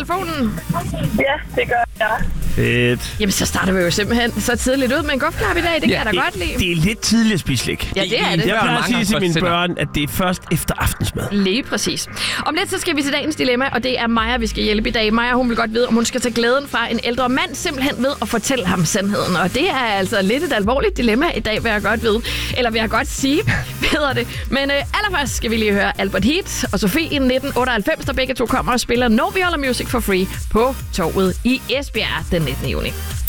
telefonen? Ja, det gør jeg. Fedt. Jamen, så starter vi jo simpelthen så tidligt ud med en gofklap i dag. Det kan jeg da godt lide. Det er lidt tidligt at spise slik. Ja, det er det. Jeg plejer at sige til mine børn, at det er først efter aftensmad. Lige præcis. Om lidt så skal vi til dagens dilemma, og det er Maja, vi skal hjælpe i dag. Maja, hun vil godt vide, om hun skal tage glæden fra en ældre mand simpelthen ved at fortælle ham sandheden. Og det er altså lidt et alvorligt dilemma i dag, vil jeg godt vide. Eller vil jeg godt sige, ved det. Men allerførst skal vi lige høre Albert Heat og Sofie i 1998, der begge to kommer og spiller No We All Music for Free på Torvet i Esbjerg den 19. juni.